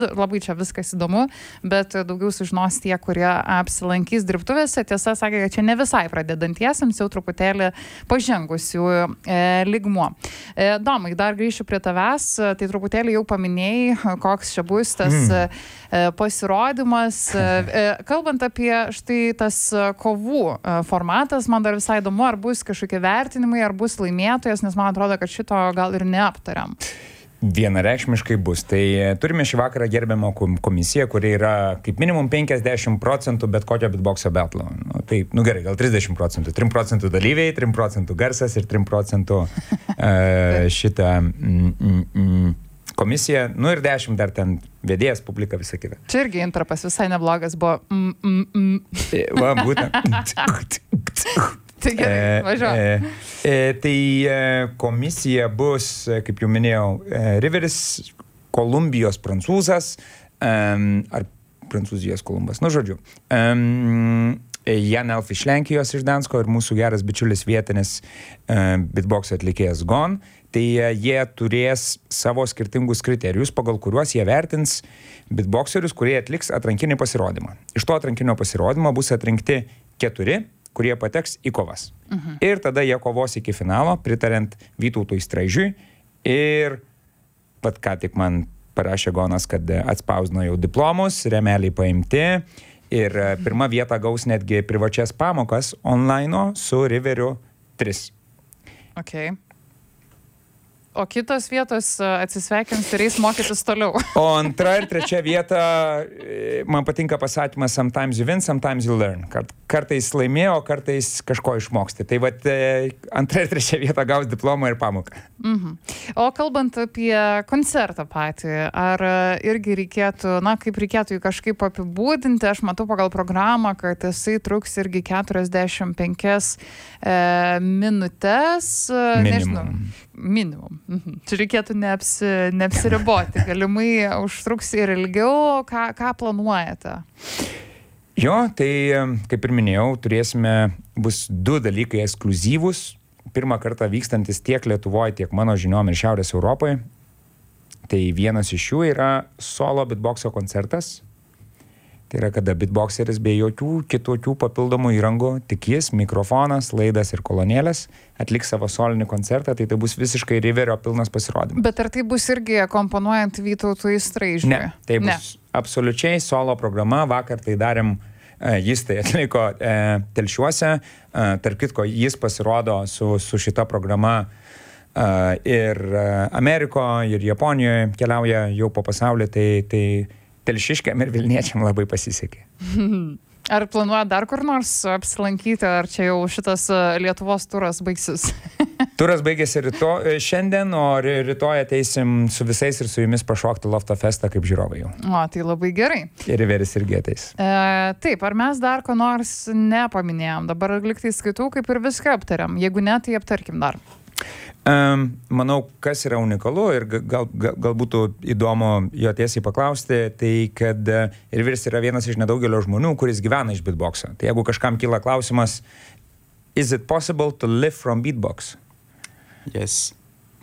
Labai čia viskas įdomu, bet daugiau sužinos tie, kurie apsilankys dirbtuvėse. Tiesa, sakė, kad čia ne visai pradedantiesiems, jau truputėlį pažengusių lygmuo. Domai, dar grįšiu prie tavęs, tai truputėlį jau paminėjai, koks čia bus tas pasirodymas. Kalbant apie štai tas kovų formatas, man dar visai įdomu, ar bus kažkokie vertinimai, ar bus laimėtojas, nes man atrodo, kad šito gal ir neaptariam. Vienareikšmiškai bus. Tai turime šį vakarą gerbiamą komisiją, kuri yra kaip minimum 50% bet kokio beatboxo betlo. Tai, gerai, gal 30%. 3% dalyviai, 3% garsas ir 3% šitą komisiją. Ir 10 dar ten vedėjas, publika, visą kitą. Čia irgi intrapas visai neblogas buvo. Va, būtent. Tai gerai, važiuoju. Tai komisija bus, kaip jau minėjau, Riveris, Kolumbijos prancūzas, ar Prancūzijos Kolumbas, žodžiu. Jan Elf iš Lenkijos, iš Dansko ir mūsų geras bičiulis vietinis beatboxo atlikėjas Gon. Tai jie turės savo skirtingus kriterijus, pagal kuriuos jie vertins beatboxerius, kurie atliks atrankinį pasirodymą. Iš to atrankinio pasirodymo bus atrinkti 4, kurie pateks į kovas. Ir tada jie kovos iki finalo, pritariant Vytautui Straižiui. Ir ką tik man parašė Gonas, kad atspausdino jau diplomus, remeliai paimti. Ir pirmą vietą gaus netgi privačias pamokas online su Riveriu 3. Okay. O kitos vietos atsisveikins ir eis mokytis toliau. O antra ir trečia vieta, man patinka pasakymas sometimes you win, sometimes you learn. Kartais laimėjo, kartais kažko išmoksti. Tai antra ir trečia vieta gaus diplomą ir pamoką. O kalbant apie koncertą patį, ar irgi reikėtų, kaip reikėtų jį kažkaip apibūdinti, aš matau pagal programą, kad jisai truks irgi 45 minutės. Minimum. Čia reikėtų neapsiriboti. Galimai užtruks ir ilgiau. Ką planuojate? Jo, tai kaip ir minėjau, bus 2 dalykai ekskliuzyvūs. Pirmą kartą vykstantis tiek Lietuvoje, tiek mano žiniom ir Šiaurės Europoje. Tai vienas iš jų yra solo beatboxo koncertas. Tai yra, kada beatboxeris be jokių kitokių papildomų įrangų, tik jis, mikrofonas, laidas ir kolonėlės atliks savo solinį koncertą, tai bus visiškai Riverio pilnas pasirodymas. Bet ar tai bus irgi komponuojant Vytautui Straižiui? Ne, tai bus absoliučiai solo programa. Vakar tai darėm, jis tai atliko Telšiuose, tarp kitko jis pasirodo su šita programa ir Amerikoje, ir Japonijoje, keliauja jau po pasaulį, tai Telšiškiam ir Vilniečiam labai pasisekė. Ar planuoja dar kur nors apsilankyti, ar čia jau šitas Lietuvos turas baigsis? Turas baigėsi šiandien, o rytoj ateisim su visais ir su jumis pašokti Lofto Festą kaip žiūrovai jau. O, tai labai gerai. Ir Riveris irgi ateis. Taip, ar mes dar ko nors nepaminėjom? Dabar liktai skaitau, kaip ir viską aptariam. Jeigu ne, tai aptarkim dar. Manau, kas yra unikalu ir gal būtų įdomu jo tiesiai paklausti, tai kad Riveris yra vienas iš nedaugelio žmonių, kuris gyvena iš beatboxo. Tai jeigu kažkam kyla klausimas, is it possible to live from beatbox? Yes.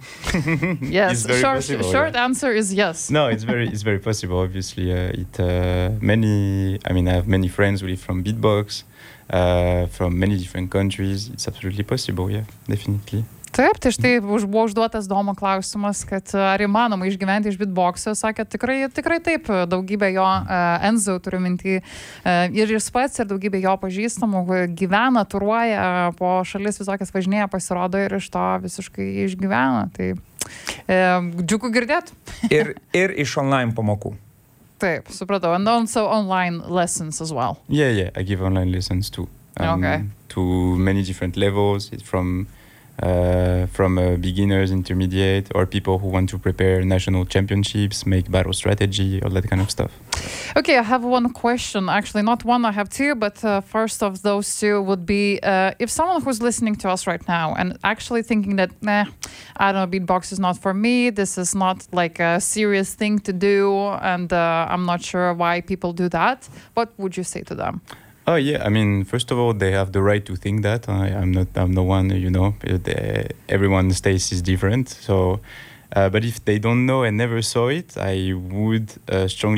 Yes, short answer is yes. No, it's very possible. Obviously, I have many friends who live from beatbox, from many different countries. It's absolutely possible, yeah, definitely. Taip, tai štai buvo užduotas Domo klausimas, kad ar įmanoma išgyventi iš beatboxo. Sakė, tikrai taip, daugybė jo, Enzo turiu mintį, ir jis pats, ir daugybė jo pažįstamų gyvena, turuoja, po šalis visokias važinėja, pasirodo ir iš to visiškai išgyvena. Tai džiugu girdėt. ir iš online pamokų. Taip, supratau. And also online lessons as well. Yeah, I give online lessons too. To many different levels. It's from beginners, intermediate, or people who want to prepare national championships, make battle strategy, all that kind of stuff. Okay, I have one question. Actually, not one, I have 2, but first of those 2 would be, if someone who's listening to us right now and actually thinking that, I don't know, beatbox is not for me, this is not like a serious thing to do, and I'm not sure why people do that, what would you say to them? Oh yeah, I mean, first of all, they have the right to think that. I'm no one, everyone's taste is different. So But if they don't know and never saw it, I would strongly